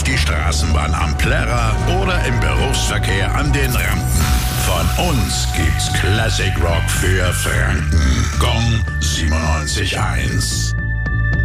die Straßenbahn am Plärrer oder im Berufsverkehr an den Rampen. Von uns gibt's Classic Rock für Franken. Gong 97.1.